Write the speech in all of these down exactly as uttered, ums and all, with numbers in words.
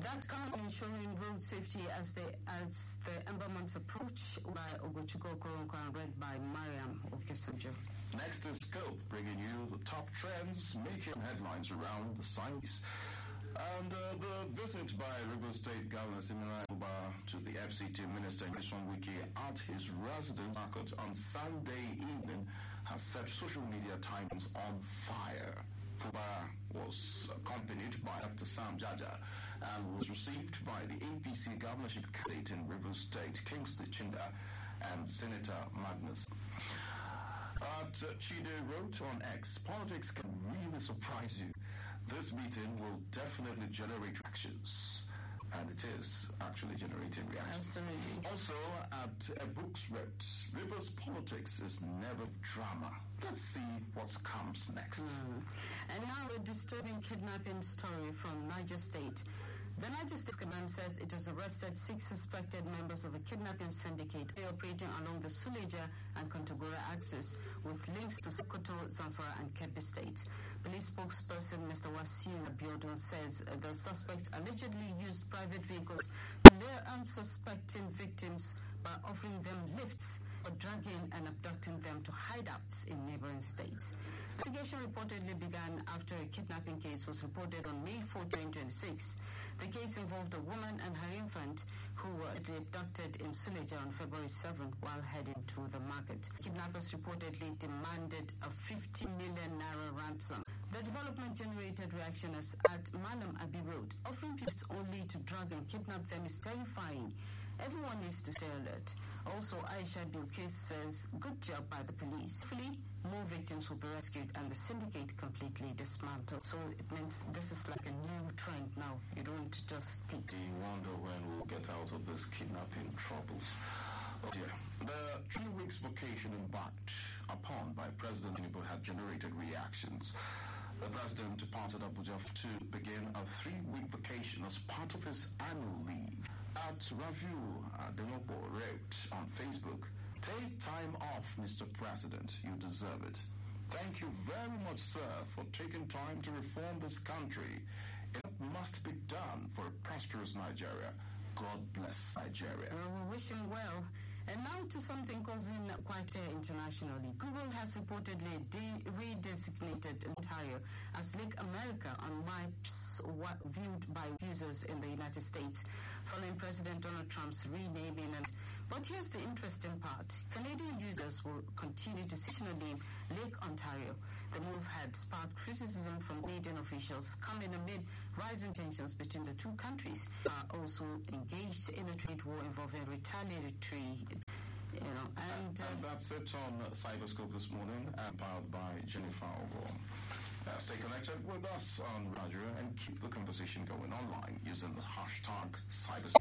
That comes ensuring road safety as the as the Ember Months approach by Ogochukwu Okoronkwo, read by Mariam Okesojo. Next is Scope, bringing you the top trends making headlines around the science. And uh, the visit by Rivers State Governor Siminalayi Fubara to the F C T Minister Nyesom Wike at his residence market on Sunday evening has set social media timelines on fire. Fubara was accompanied by Doctor Sam Jaja and was received by the A P C governorship candidate in Rivers State, Kingsley Chinda, and Senator Magnus. But uh, Chide wrote on X, politics can really surprise you. This meeting will definitely generate reactions. And it is actually generating reactions. Absolutely. Also, at a book's read, Rivers politics is never drama. Let's see what comes next. Mm. And now a disturbing kidnapping story from Niger State. The Niger State Command says it has arrested six suspected members of a kidnapping syndicate operating along the Suleja and Kontagora axis with links to Sokoto, Zamfara and Kebbi states. Police spokesperson Mister Wasiu Abiodun says the suspects allegedly used private vehicles to lure unsuspecting victims by offering them lifts or dragging and abducting them to hideouts in neighboring states. The investigation reportedly began after a kidnapping case was reported on May fourth, twenty twenty-six. The case involved a woman and her infant who were abducted in Suleja on February seventh while heading to the market. Kidnappers reportedly demanded a fifty million naira ransom. The development generated reaction as at Malam Abi Road. Offering gifts only to drug and kidnap them is terrifying. Everyone needs to stay alert. Also, Aisha Bilkis says, good job by the police. Hopefully, more victims will be rescued and the syndicate completely dismantled. So it means this is like a new trend now. You don't just think. We wonder when we'll get out of this kidnapping troubles. Oh dear. The three weeks vacation embarked upon by President Tinubu had generated reactions. The president departed Abuja to begin a three-week vacation as part of his annual leave. At Raviu Ademopo wrote on Facebook, "Take time off, Mister President. You deserve it. Thank you very much, sir, for taking time to reform this country. It must be done for a prosperous Nigeria. God bless Nigeria." Well, we wish him well. And now to something causing quite uh, internationally. Google has reportedly de- redesignated Ontario as Lake America on maps wa- viewed by users in the United States, following President Donald Trump's renaming. And but here's the interesting part. Canadian users will continue to sectionally name Lake Ontario. The move had sparked criticism from Canadian officials, coming amid rising tensions between the two countries. Are also engaged in a trade war involving retaliatory. You know, and, uh, and that's it on Cyberscope this morning, powered by Jennifer Ogo. Uh, stay connected with us on Radio and keep the conversation going online using the hashtag Cyberscope.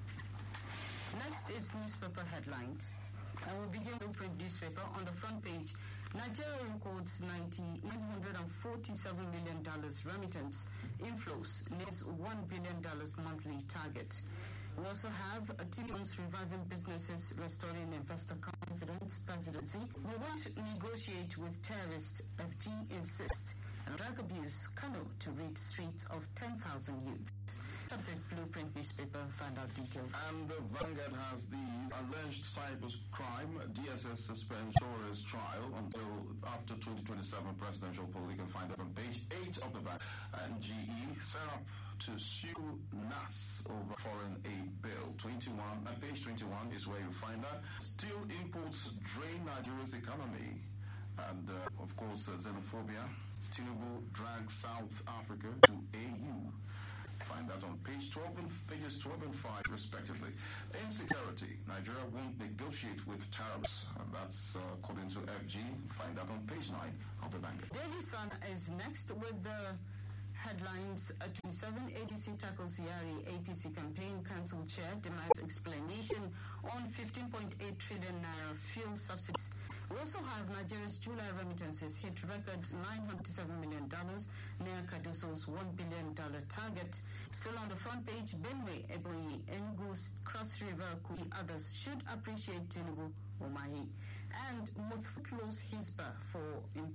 Next is newspaper headlines. I will begin with print newspaper. On the front page, Nigeria records nine hundred forty-seven million dollars remittance inflows, needs one billion dollars monthly target. We also have a T V reviving businesses, restoring investor confidence presidency. We won't negotiate with terrorists, F G insists. And drug abuse, Kano to rid streets of ten thousand youths. The Blueprint newspaper find out details. And the Vanguard has the alleged cybercrime. D S S suspends Torres trial until after twenty twenty-seven presidential poll. You can find that on page eight of the Vanguard. And G E set up to sue N A S over foreign aid bill. twenty-one, uh, page twenty-one is where you find that. Steel imports drain Nigeria's economy. And, uh, of course, uh, xenophobia. Tinubu drags South Africa to A U. Find that on page twelve and pages twelve and five, respectively. Insecurity. Nigeria won't negotiate with terrorists. And that's uh, according to F G. Find that on page nine of the Vanguard. Daily Sun is next with the headlines. twenty-seven A D C tackles Yari. A P C campaign council chair demands explanation on fifteen point eight trillion naira fuel subsidies. We also have Nigeria's July remittances hit record nine hundred seven million dollars, near Cardoso's one billion dollars target. Still on the front page, Benue, Ebonyi, Enugu, Cross River, Kudi, others should appreciate Tinubu, Umahi. And Mutfuklos Hisba for